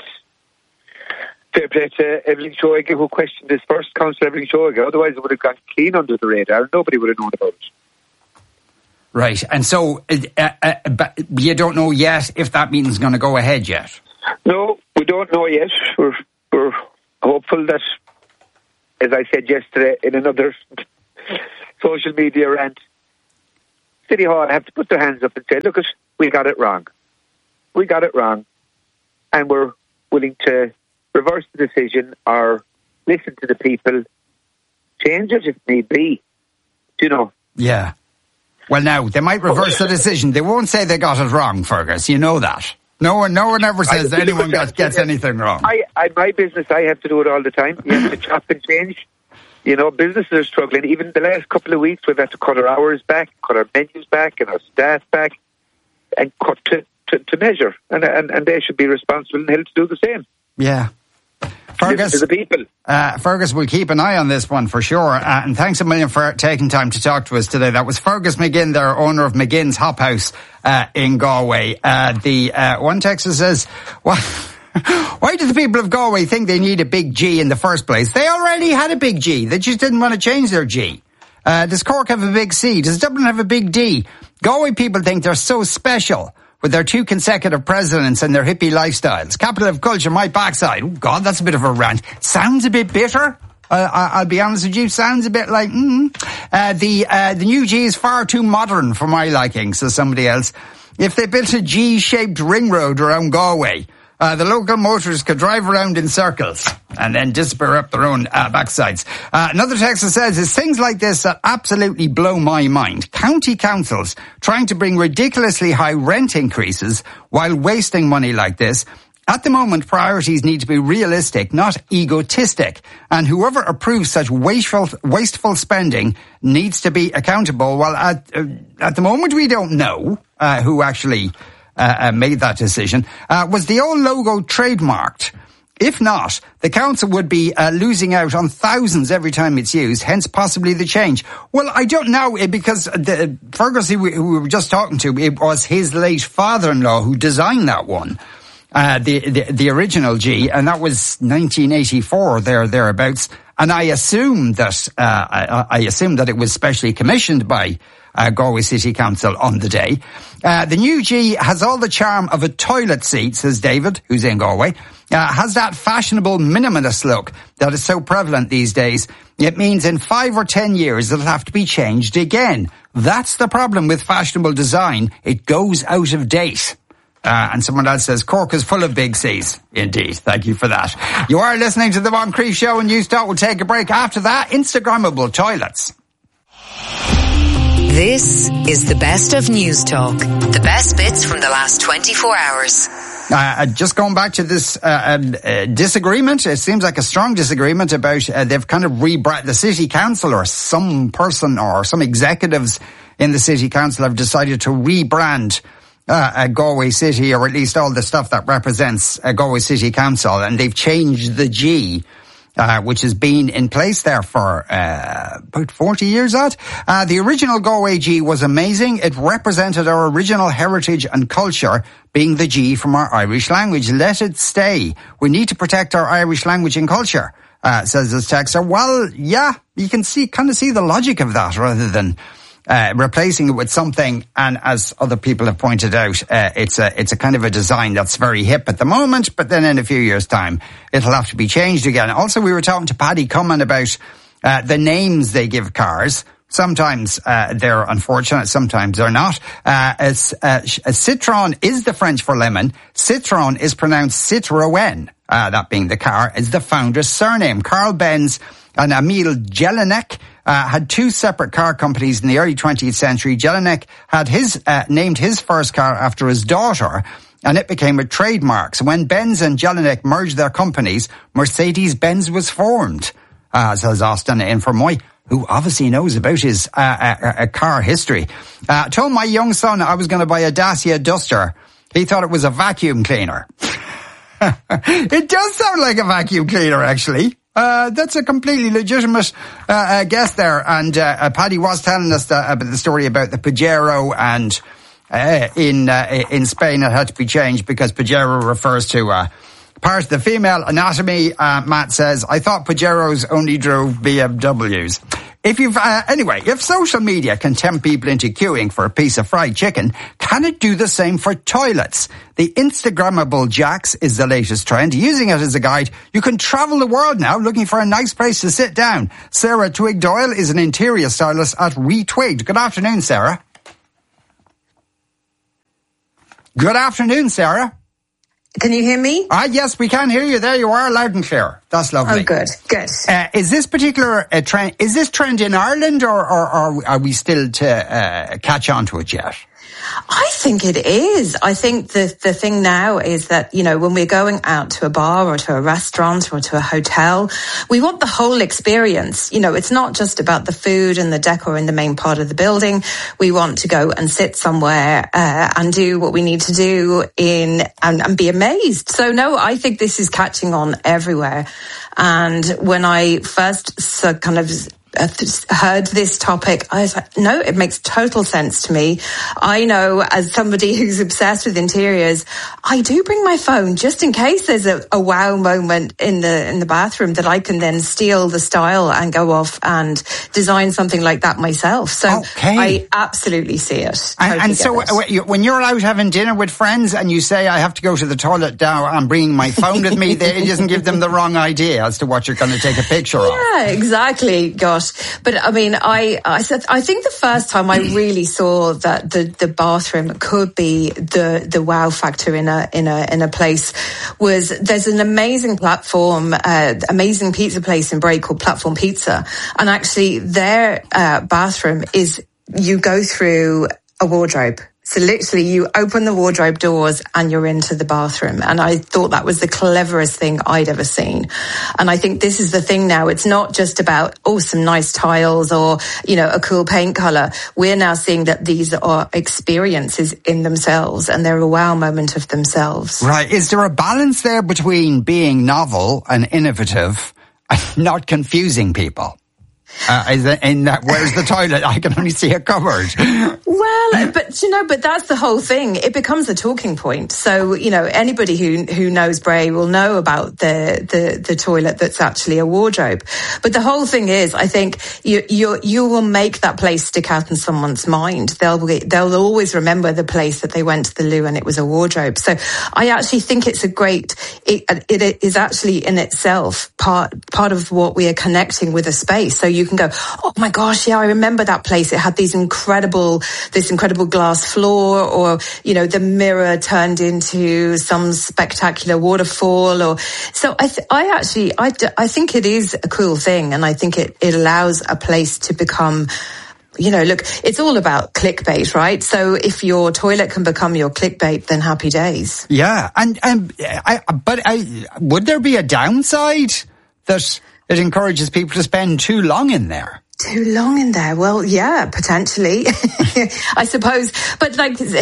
fair play to Evelyn Shoiga, who questioned this first, Councillor Evelyn Shoiga. Otherwise, it would have gone clean under the radar. Nobody would have known about it. Right, and so you don't know yet if that meeting's going to go ahead yet? No, we don't know yet. We're hopeful that, as I said yesterday in another social media rant, City Hall have to put their hands up and say, look, we got it wrong. We got it wrong. And we're willing to reverse the decision or listen to the people, change it if need be. Do you know? Yeah. Well, now, they might reverse the decision. They won't say they got it wrong, Fergus. You know that. No one ever says anyone gets anything wrong. My business, I have to do it all the time. You have to chop and change. You know, businesses are struggling. Even the last couple of weeks, we've had to cut our hours back, cut our menus back, and our staff back, and cut to measure. And they should be responsible and held to do the same. Yeah. Fergus, to the people. Fergus, we'll keep an eye on this one for sure. And thanks a million for taking time to talk to us today. That was Fergus McGinn, their owner of McGinn's Hop House in Galway. The one texter says, why do the people of Galway think they need a big G in the first place? They already had a big G. They just didn't want to change their G. Does Cork have a big C? Does Dublin have a big D? Galway people think they're so special with their 2 consecutive presidents and their hippie lifestyles. Capital of culture, my backside. Oh, God, that's a bit of a rant. Sounds a bit bitter. I'll be honest with you. Sounds a bit like, The new G is far too modern for my liking, says somebody else. If they built a G-shaped ring road around Galway, the local motorists could drive around in circles and then disappear up their own backsides. Another texter says, it's things like this that absolutely blow my mind. County councils trying to bring ridiculously high rent increases while wasting money like this. At the moment, priorities need to be realistic, not egotistic. And whoever approves such wasteful spending needs to be accountable. Well, at the moment, we don't know who actually made that decision. Was the old logo trademarked? If not, the council would be losing out on thousands every time it's used, hence possibly the change. Well, I don't know, because Fergus, who we were just talking to, it was his late father-in-law who designed that one, the original G, and that was 1984, thereabouts. And I assume that it was specially commissioned by Galway City Council on the day. The new G has all the charm of a toilet seat, says David, who's in Galway. Has that fashionable minimalist look that is so prevalent these days. It means in 5 or 10 years it'll have to be changed again. That's the problem with fashionable design. It goes out of date. And someone else says, Cork is full of big C's. Indeed. Thank you for that. You are listening to the Moncrief Show and News Talk. We'll take a break after that. Instagrammable toilets. This is the best of News Talk. The best bits from the last 24 hours. Just going back to this disagreement, it seems like a strong disagreement about they've kind of rebranded the City Council, or some person or some executives in the City Council have decided to rebrand Galway City, or at least all the stuff that represents Galway City Council, and they've changed the G, which has been in place there for about 40 years odd. The original Galway G was amazing. It represented our original heritage and culture, being the G from our Irish language. Let it stay. We need to protect our Irish language and culture, says this texter. Well, yeah, you can kind of see the logic of that, rather than replacing it with something, and as other people have pointed out, it's a kind of a design that's very hip at the moment, but then in a few years' time, it'll have to be changed again. Also, we were talking to Paddy Cummin about the names they give cars. Sometimes they're unfortunate, sometimes they're not. Citroën is the French for lemon. Citroën is pronounced Citroën. That being the car is the founder's surname. Carl Benz and Emil Jelinek had 2 separate car companies in the early 20th century. Jelinek had named his first car after his daughter, and it became a trademark. So when Benz and Jelinek merged their companies, Mercedes-Benz was formed, says Austin in Fermoy, who obviously knows about his car history. Told my young son I was going to buy a Dacia Duster. He thought it was a vacuum cleaner. It does sound like a vacuum cleaner, actually. That's a completely legitimate guess there. And Paddy was telling us about the story about the Pajero and in Spain, it had to be changed because Pajero refers to part of the female anatomy. Matt says, I thought Pajeros only drove BMWs. If social media can tempt people into queuing for a piece of fried chicken, can it do the same for toilets? The Instagrammable Jax is the latest trend. Using it as a guide, you can travel the world now looking for a nice place to sit down. Sarah Twig Doyle is an interior stylist at Retwigged. Good afternoon, Sarah. Good afternoon, Sarah. Can you hear me? Yes, we can hear you. There you are, loud and clear. That's lovely. Oh, good. Is this particular trend, is this trend in Ireland or are we still to catch on to it yet? I think it is. I think the thing now is that, when we're going out to a bar or to a restaurant or to a hotel, we want the whole experience. It's not just about the food and the decor in the main part of the building. We want to go and sit somewhere and do what we need to do and be amazed. So no, I think this is catching on everywhere. And when I first heard this topic, I was like, no, it makes total sense to me. I know, as somebody who's obsessed with interiors, I do bring my phone just in case there's a wow moment in the bathroom that I can then steal the style and go off and design something like that myself. So I absolutely see it. And so when you're out having dinner with friends and you say, I have to go to the toilet now, I'm bringing my phone with me, it doesn't give them the wrong idea as to what you're going to take a picture of. Yeah, exactly. Gosh. But I mean, I think the first time I really saw that the bathroom could be the wow factor in a place was there's an amazing amazing pizza place in Bray called Platform Pizza, and actually their bathroom is, you go through a wardrobe. So literally you open the wardrobe doors and you're into the bathroom. And I thought that was the cleverest thing I'd ever seen. And I think this is the thing now. It's not just about, some nice tiles or, a cool paint color. We're now seeing that these are experiences in themselves and they're a wow moment of themselves. Right. Is there a balance there between being novel and innovative and not confusing people? Where's the toilet? I can only see a cupboard. Well, but that's the whole thing. It becomes a talking point. So, anybody who knows Bray will know about the toilet that's actually a wardrobe. But the whole thing is, I think you will make that place stick out in someone's mind. They'll always remember the place that they went to the loo and it was a wardrobe. So I actually think it's it is actually in itself part of what we are connecting with a space. So you can go, oh my gosh, yeah, I remember that place. It had this incredible glass floor, or, the mirror turned into some spectacular waterfall. So I think it is a cool thing. And I think it allows a place to become, look, it's all about clickbait, right? So if your toilet can become your clickbait, then happy days. Yeah. But would there be a downside that it encourages people to spend too long in there? Too long in there? Well, yeah, potentially, I suppose. But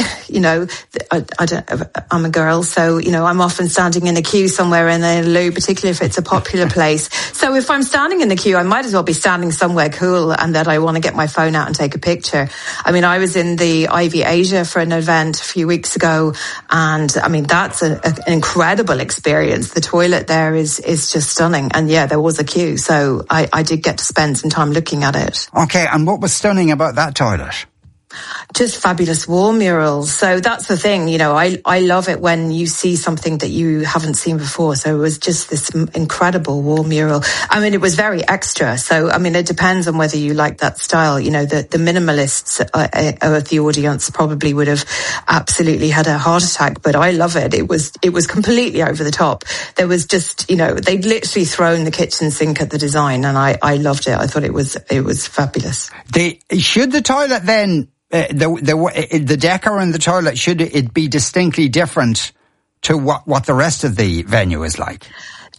I'm a girl, so, I'm often standing in a queue somewhere in a loo, particularly if it's a popular place. So if I'm standing in the queue, I might as well be standing somewhere cool and that I want to get my phone out and take a picture. I mean, I was in the Ivy Asia for an event a few weeks ago, and I mean, that's an incredible experience. The toilet there is just stunning. And yeah, there was a queue. So I did get to spend some time looking at it. Okay, and what was stunning about that toilet? Just fabulous wall murals. So that's the thing, I love it when you see something that you haven't seen before. So it was just this incredible wall mural. I mean, it was very extra. So, I mean, it depends on whether you like that style. The minimalists of the audience probably would have absolutely had a heart attack, but I love it. It was completely over the top. There was just, they'd literally thrown the kitchen sink at the design, and I loved it. I thought it was fabulous. Should the toilet then, the decor in the toilet, should it be distinctly different to what the rest of the venue is like?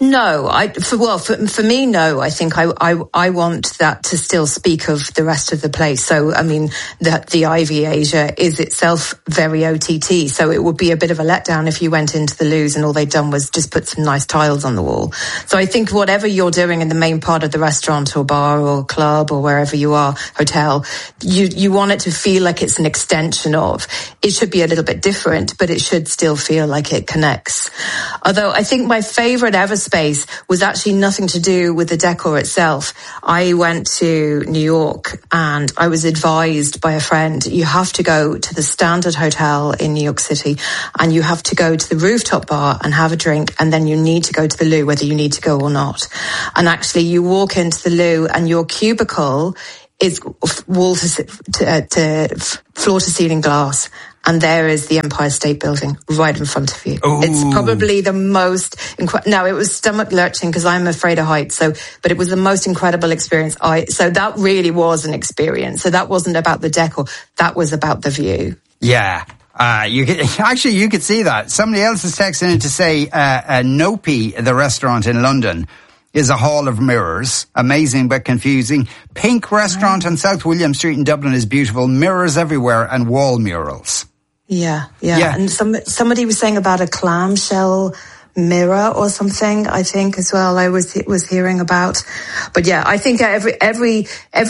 No, for me, no. I think I want that to still speak of the rest of the place. So, I mean, the Ivy Asia is itself very OTT. So it would be a bit of a letdown if you went into the loos and all they'd done was just put some nice tiles on the wall. So I think whatever you're doing in the main part of the restaurant or bar or club or wherever you are, hotel, you want it to feel like it's an extension of. It should be a little bit different, but it should still feel like it connects. Although I think my favourite ever space was actually nothing to do with the decor itself. I went to New York and I was advised by a friend, you have to go to the Standard Hotel in New York City and you have to go to the rooftop bar and have a drink, and then you need to go to the loo whether you need to go or not. And actually you walk into the loo and your cubicle is wall to floor to ceiling glass. And there is the Empire State Building right in front of you. Ooh. It's probably the most now it was stomach lurching because I'm afraid of heights. But it was the most incredible experience. So that really was an experience. So that wasn't about the decor. That was about the view. Yeah. You could see that. Somebody else is texting in to say, Nopi, the restaurant in London, is a hall of mirrors. Amazing but confusing. Pink restaurant on South William Street in Dublin is beautiful. Mirrors everywhere and wall murals. Yeah. And somebody was saying about a clamshell mirror or something, I think, as well. I was hearing about. But yeah, I think every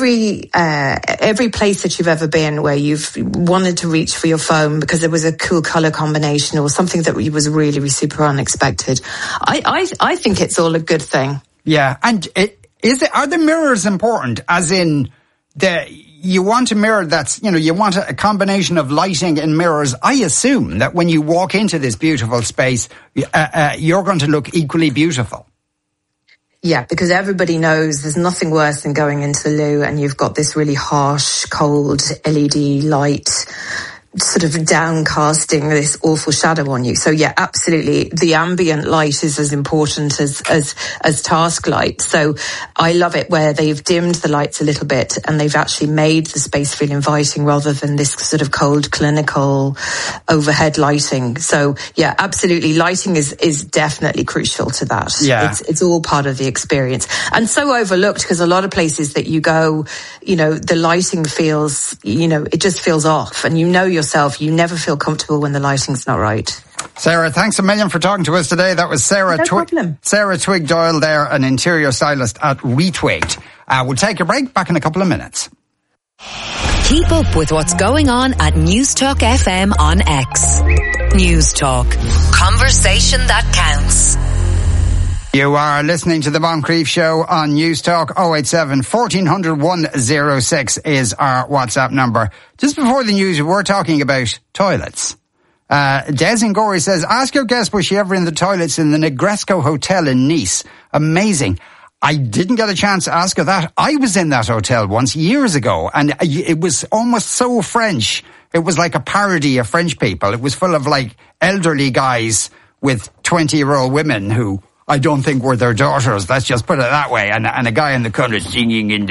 place that you've ever been where you've wanted to reach for your phone because there was a cool color combination or something that was really super unexpected. I think it's all a good thing. Yeah, and are the mirrors important? As in, you want a mirror that's, you want a combination of lighting and mirrors. I assume that when you walk into this beautiful space, you're going to look equally beautiful. Yeah, because everybody knows there's nothing worse than going into the loo and you've got this really harsh, cold LED light sort of downcasting this awful shadow on you. So yeah, absolutely. The ambient light is as important as task light. So I love it where they've dimmed the lights a little bit and they've actually made the space feel inviting rather than this sort of cold, clinical overhead lighting. So yeah, absolutely. Lighting is definitely crucial to that. Yeah. It's all part of the experience and so overlooked because a lot of places that you go, the lighting feels, it just feels off and yourself, you never feel comfortable when the lighting's not right. Sarah, thanks a million for talking to us today. That was Sarah Twig Doyle there, an interior stylist at Retwigged. We'll take a break, back in a couple of minutes. Keep up with what's going on at Newstalk FM on X. Newstalk. Conversation that counts. You are listening to the Moncrief Show on Newstalk. 087 1400 106 is our WhatsApp number. Just before the news, we were talking about toilets. Des in Gorey says, ask your guest was she ever in the toilets in the Negresco Hotel in Nice. Amazing. I didn't get a chance to ask her that. I was in that hotel once years ago and it was almost so French. It was like a parody of French people. It was full of like elderly guys with 20-year-old women who I don't think were their daughters. Let's just put it that way. And a guy in the corner singing in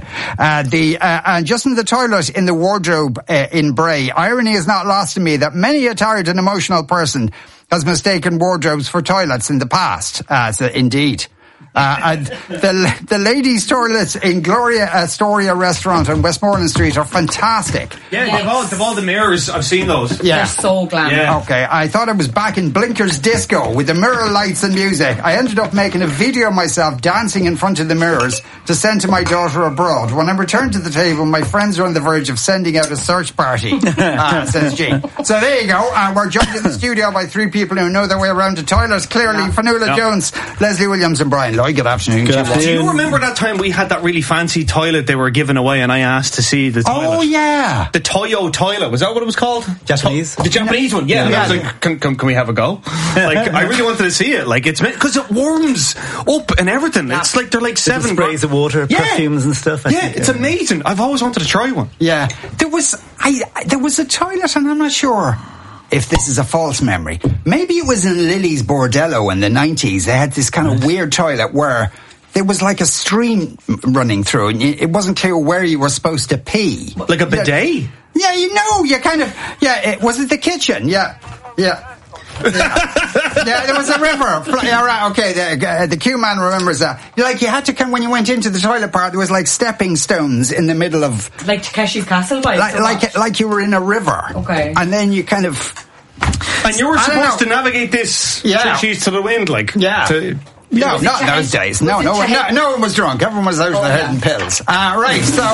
and just in the toilet in the wardrobe in Bray. Irony is not lost to me that many a tired and emotional person has mistaken wardrobes for toilets in the past. So indeed. And the ladies' toilets in Gloria Astoria restaurant on Westmoreland Street are fantastic. Yeah, they've all the mirrors. I've seen those. Yeah. They're so glam. Yeah. Okay, I thought I was back in Blinkers Disco with the mirror lights and music. I ended up making a video of myself dancing in front of the mirrors to send to my daughter abroad. When I returned to the table, my friends were on the verge of sending out a search party, says Jean. So there you go. We're joined in the studio by three people who know their way around the toilets. Clearly, Fionnuala Jones, Leslie Williams and Brian Lloyd. Good afternoon. Good afternoon. Do you remember that time we had that really fancy toilet they were giving away and I asked to see the toilet? Oh, yeah. The Toyo toilet. Was that what it was called? Japanese. The Japanese one, yeah. And I was like, can we have a go? Like, I really wanted to see it. Like, it's because it warms up and everything. It's like, they're like seven sprays of water, perfumes and stuff. I think, it's amazing. I've always wanted to try one. Yeah. There was a toilet and I'm not sure if this is a false memory. Maybe it was in Lily's Bordello in the 90s. They had this kind of weird toilet where there was like a stream running through and it wasn't clear where you were supposed to pee. Like a bidet? Yeah, was it the kitchen? Yeah. Yeah, there was a river. Yeah, right, okay, the Q-man remembers that. Like, you had to come, when you went into the toilet part, there was like stepping stones in the middle of... Like Takeshi's Castle? Like you were in a river. Okay. And then you kind of... And you were supposed to navigate this to the wind, like... Yeah. No, not in those days. No one was drunk. Everyone was out of their head in pills. Right, so...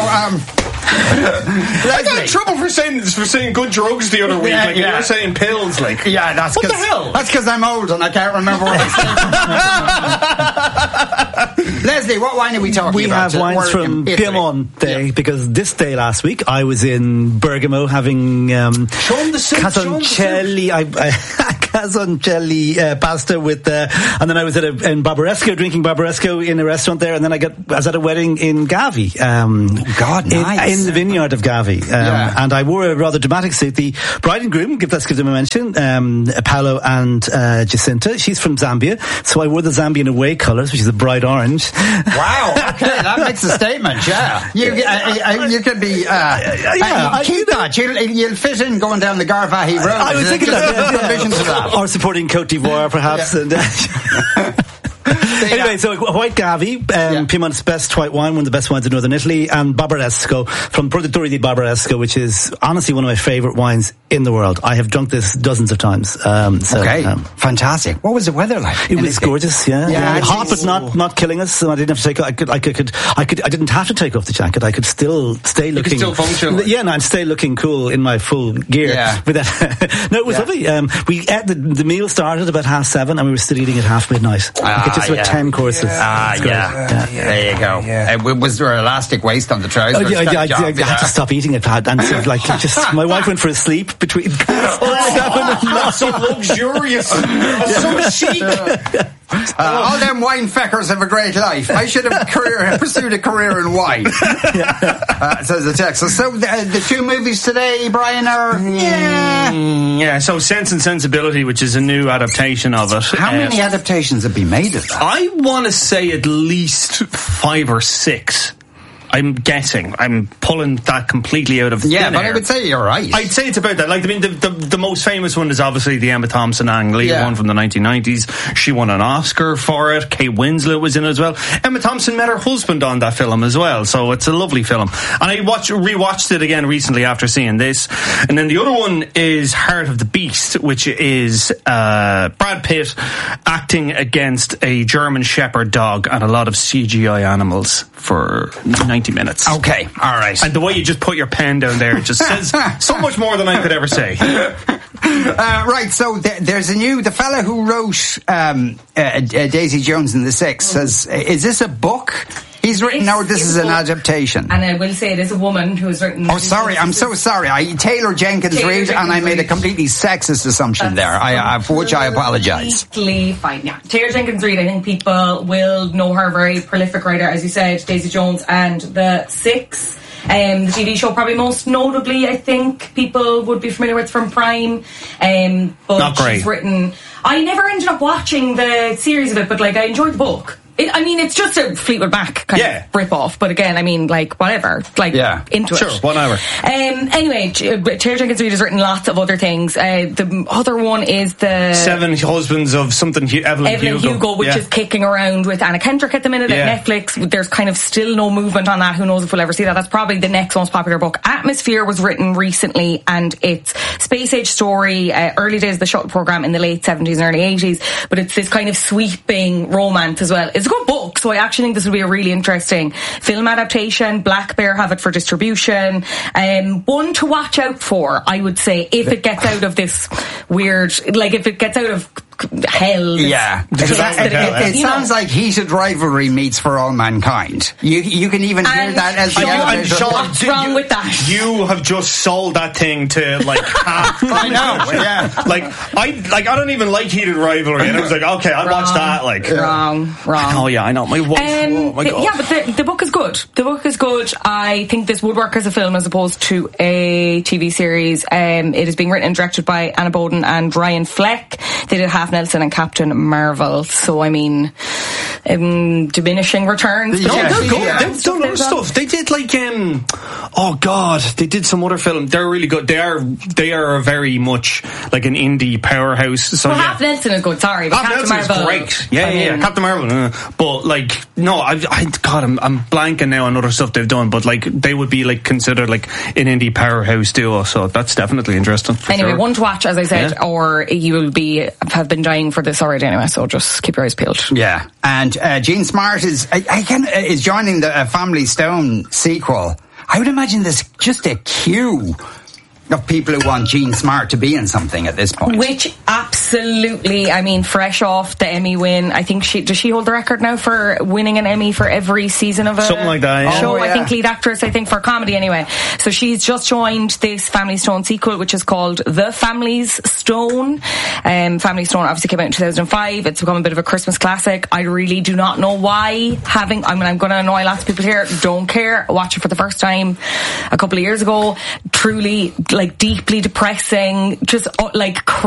I got in trouble for saying good drugs the other week. Like you were saying pills. Like that's what the hell? That's because I'm old and I can't remember what I said. Leslie, what wine are we talking about? We have wines from Piemonte because this day last week I was in Bergamo having Casoncelli pasta with and then I was in Barbaresco drinking Barbaresco in a restaurant there, and then I was at a wedding in Gavi. Nice. In the vineyard of Gavi. And I wore a rather dramatic suit. The bride and groom, let's give them a mention, Paolo and Jacinta. She's from Zambia, so I wore the Zambian away colours, which is a bright orange. Wow, okay, that makes a statement, You could be... keep that. You'll fit in going down the Garvahi Road. I was thinking that. Or supporting Côte d'Ivoire, perhaps. And, anyway, so White Gavi, Piemonte's best white wine, one of the best wines in northern Italy, and Barbaresco from Produttori di Barbaresco, which is honestly one of my favourite wines in the world. I have drunk this dozens of times. Fantastic. What was the weather like? It was gorgeous. Hot, but not killing us. So I didn't have to take. I didn't have to take off the jacket. I could still stay looking. You could still function. Yeah, and stay looking cool in my full gear. Yeah. With that. No, it was lovely. We ate the meal started about 7:30, and we were still eating at midnight. Just about 10 courses. There you go. Was there elastic waist on the trousers? I had to stop eating it, and so, my wife went for a sleep between 7 and 9. So luxurious. So chic. All them wine feckers have a great life. I should have pursued a career in wine. Says the text. So the two movies today, Brian, are... So Sense and Sensibility, which is a new adaptation of it. How many adaptations have been made of that? I want to say at least 5 or 6. I'm guessing. I'm pulling that completely out of thin air. But I would say you're right. I'd say it's about that. Like, I mean, the most famous one is obviously the Emma Thompson Ang Lee one from the 1990s. She won an Oscar for it. Kate Winslet was in it as well. Emma Thompson met her husband on that film as well, so it's a lovely film. And I rewatched it again recently after seeing this. And then the other one is Heart of the Beast, which is Brad Pitt acting against a German Shepherd dog and a lot of CGI animals for 90 minutes. Okay, all right. And the way you just put your pen down there, it just says so much more than I could ever say. Right, so there's the fella who wrote Daisy Jones and the Six says, is this a book he's written, or this is an adaptation? And I will say it is a woman who's written... Oh, sorry, I'm so sorry. Taylor Jenkins Reid, and I made a completely sexist assumption there, for which I apologise. Completely fine, yeah. Taylor Jenkins Reid, I think people will know her, very prolific writer, as you said, Daisy Jones and the Six. The TV show, probably most notably, I think people would be familiar with from Prime. But not great. She's written... I never ended up watching the series of it, but I enjoyed the book. It's just a Fleetwood Mac kind of rip-off, but again, whatever. Into it. Sure, whatever. Anyway, Taylor Jenkins Reid has written lots of other things. The other one is the... 7 Husbands of something, Evelyn Hugo, which is kicking around with Anna Kendrick at the minute at Netflix. There's kind of still no movement on that. Who knows if we'll ever see that. That's probably the next most popular book. Atmosphere was written recently, and it's space age story, early days of the shuttle program in the late 70s and early 80s, but it's this kind of sweeping romance as well. It's a good book, so I actually think this will be a really interesting film adaptation. Black Bear have it for distribution. One to watch out for, I would say, if it gets out of this weird, if it gets out of hell. It sounds like Heated Rivalry meets For All Mankind. You can even hear that as the Sean, what's wrong with that? You have just sold that thing to half. I know. I don't even like Heated Rivalry, and I was like, okay, I'll watch that. Wrong. Oh yeah, I know. My wife. Oh my God. But the book is good. The book is good. I think this would work as a film as opposed to a TV series. It is being written and directed by Anna Boden and Ryan Fleck. They did Half Nelson and Captain Marvel. So diminishing returns. No, they're good. They've done other stuff. They did like they did some other film. They're really good. They are very much like an indie powerhouse. So Half Nelson is good. Sorry, Half Nelson is great. Yeah, Captain Marvel. But like, no, I'm blanking now on other stuff they've done. But like, they would be like considered like an indie powerhouse duo. So that's definitely interesting. Anyway, sure. One to watch, as I said, or you will have been dying for this already anyway. So just keep your eyes peeled. Yeah, and Jean Smart is joining the Family Stone sequel. I would imagine there's just a queue of people who want Jean Smart to be in something at this point. Which absolutely, I mean, fresh off the Emmy win, I think does she hold the record now for winning an Emmy for every season of a something like that, show? I think lead actress, I think, for comedy anyway. So she's just joined this Family Stone sequel, which is called The Family's Stone. Family Stone obviously came out in 2005. It's become a bit of a Christmas classic. I really do not know why I'm going to annoy lots of people here. Don't care. Watch it for the first time a couple of years ago. Truly, like, deeply depressing, just like